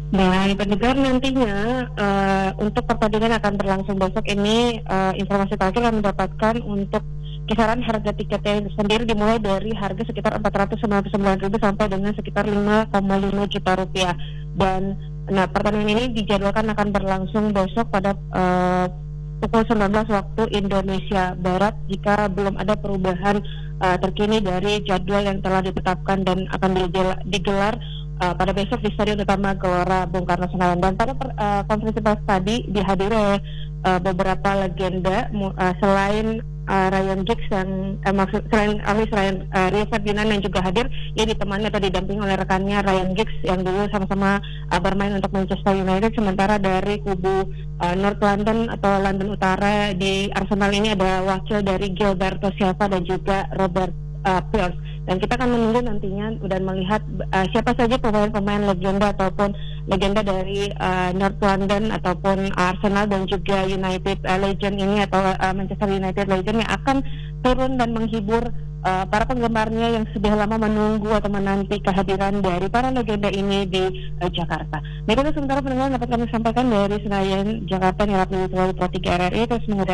Baik, pendengar nantinya untuk pertandingan akan berlangsung besok ini, informasi terakhir kami dapatkan untuk kisaran harga tiketnya sendiri dimulai dari harga sekitar Rp499.000 sampai dengan sekitar Rp5,5 juta. Dan nah, pertandingan ini dijadwalkan akan berlangsung besok pada pukul 19 waktu Indonesia Barat jika belum ada perubahan terkini dari jadwal yang telah ditetapkan dan akan digelar pada besok di Stadion Utama Gelora Bung Karno Senayan. Dan pada konferensi pers tadi dihadiri oleh beberapa legenda selain Ryan Giggs yang selain Rio Ferdinand yang juga hadir, ia ditemani atau didampingi oleh rekannya Ryan Giggs yang dulu sama-sama bermain untuk Manchester United. Sementara dari kubu North London atau London Utara di Arsenal ini ada wakil dari Gilberto Silva dan juga Robert Pires. Dan kita akan menunggu nantinya dan melihat siapa saja pemain-pemain legenda ataupun legenda dari North London ataupun Arsenal dan juga United Legend ini atau Manchester United Legend yang akan turun dan menghibur para penggemarnya yang sudah lama menunggu atau menanti kehadiran dari para legenda ini di Jakarta. Nah, itu sementara pendengar dapat kami sampaikan dari Senayan, Jakarta, yang Pro 3 RRI terus mengudara